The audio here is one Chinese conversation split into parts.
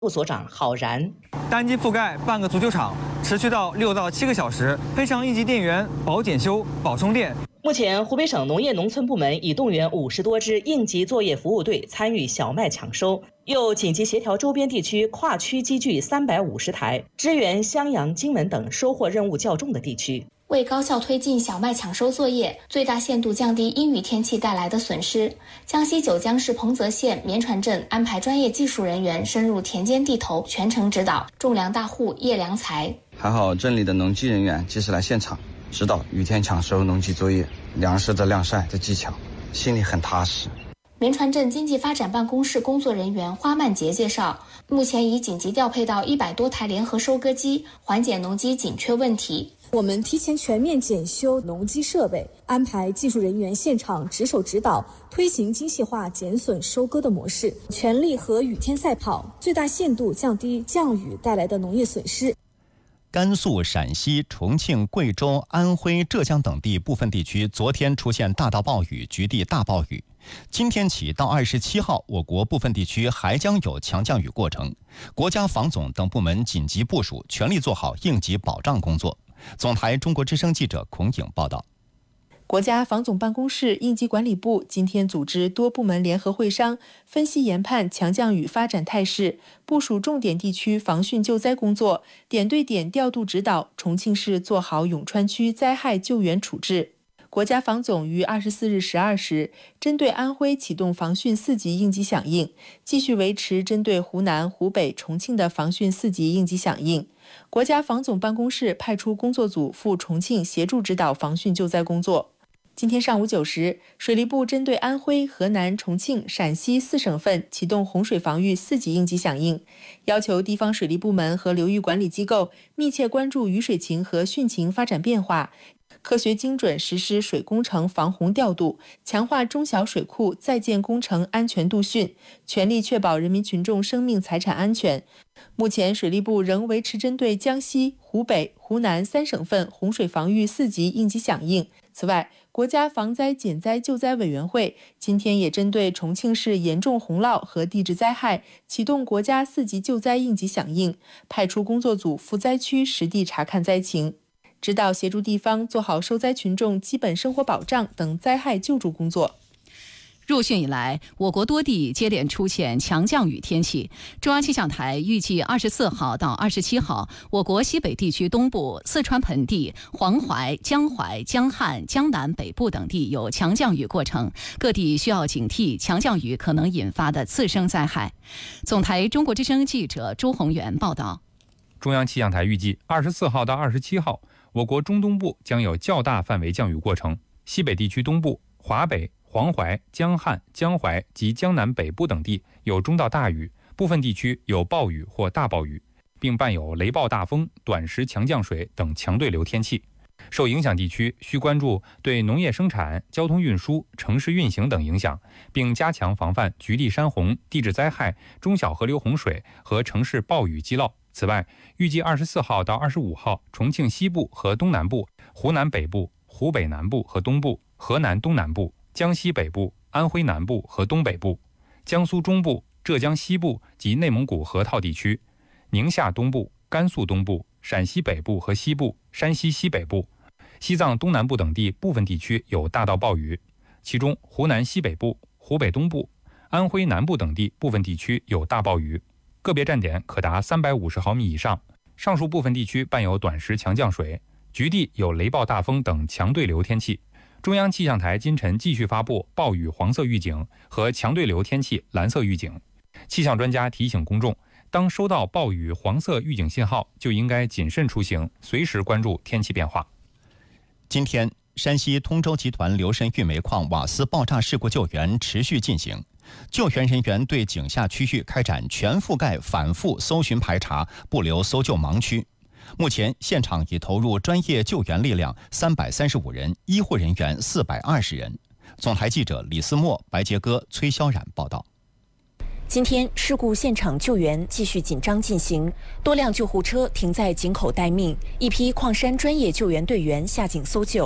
部所长郝然， 单机覆盖半个足球场，持续到6到7个小时，配上应急电源、保检修、保充电。 目前，湖北省农业农村部门已动员50多支应急作业服务队参与小麦抢收，又紧急协调周边地区跨区机具350台，支援襄阳、荆门等收获任务较重的地区。 为高效推进小麦抢收作业，最大限度降低阴雨天气带来的损失，江西九江市彭泽县绵船镇安排专业技术人员深入田间地头，全程指导，种粮大户叶良才。 还好镇里的农技人员及时来现场指导雨天抢收农机作业，粮食的晾晒的技巧，心里很踏实。 绵船镇经济发展办公室工作人员花曼杰介绍，目前已紧急调配到100多台联合收割机，缓解农机紧缺问题。 我们提前全面检修农机设备，安排技术人员现场值守指导，推行精细化减损收割的模式，全力和雨天赛跑，最大限度降低降雨带来的农业损失。 甘肃、陕西、重庆、贵州、安徽、浙江等地部分地区昨天出现大到暴雨，局地大暴雨。今天起到27号，我国部分地区还将有强降雨过程。国家防总等部门紧急部署，全力做好应急保障工作。总台中国之声记者孔颖报道。 国家防总办公室应急管理部今天组织多部门联合会商，分析研判强降雨发展态势，部署重点地区防汛救灾工作，点对点调度指导重庆市做好永川区灾害救援处置。国家防总于24日12时针对安徽启动防汛4级应急响应，继续维持针对湖南、湖北、重庆的防汛4级应急响应。国家防总办公室派出工作组赴重庆协助指导防汛救灾工作。今天上午9时，水利部针对安徽、河南、重庆、陕西4省份启动洪水防御4级应急响应，要求地方水利部门和流域管理机构密切关注雨水情和汛情发展变化，科学精准实施水工程防洪调度，强化中小水库在建工程安全度汛，全力确保人民群众生命财产安全。目前，水利部仍维持针对江西、湖北、湖南3省份洪水防御4级应急响应。此外，国家防灾减灾救灾委员会今天也针对重庆市严重洪涝和地质灾害启动国家4级救灾应急响应，派出工作组赴灾区实地查看灾情，指导协助地方做好受灾群众基本生活保障等灾害救助工作。 入汛以来，我国多地接连出现强降雨天气。中央气象台预计24号到27号，我国西北地区东部、四川盆地、黄淮、江淮、江汉、江南北部等地有强降雨过程，各地需要警惕强降雨可能引发的次生灾害。总台中国之声记者朱宏元报道。 中央气象台预计24号到27号，我国中东部将有较大范围降雨过程，西北地区东部、华北、黄淮、江汉、江淮及江南北部等地有中到大雨，部分地区有暴雨或大暴雨，并伴有雷暴大风、短时强降水等强对流天气。受影响地区需关注对农业生产、交通运输、城市运行等影响，并加强防范局地山洪、地质灾害、中小河流洪水和城市暴雨积涝。此外，预计24号到25号，重庆西部和东南部、湖南北部、湖北南部和东部、河南东南部、江西北部、安徽南部和东北部、江苏中部、浙江西部及内蒙古河套地区、宁夏东部、甘肃东部、陕西北部和西部、山西西北部、西藏东南部等地部分地区有大到暴雨，其中湖南西北部、湖北东部、安徽南部等地部分地区有大暴雨，个别站点可达350毫米以上。上述部分地区伴有短时强降水，局地有雷暴大风等强对流天气。中央气象台今晨继续发布暴雨黄色预警和强对流天气蓝色预警。气象专家提醒公众，当收到暴雨黄色预警信号，就应该谨慎出行，随时关注天气变化。 今天，山西通州集团留神玉煤矿瓦斯爆炸事故救援持续进行，救援人员对井下区域开展全覆盖反复搜寻排查，不留搜救盲区。目前，现场已投入专业救援力量335人，医护人员420人。总台记者李思墨、白杰哥、崔潇冉报道。 今天，事故现场救援继续紧张进行，多辆救护车停在井口待命，一批矿山专业救援队员下井搜救。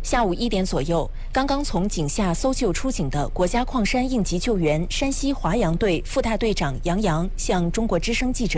下午1点左右，刚刚从井下搜救出井的国家矿山应急救援山西华阳队副大队长杨洋向中国之声记者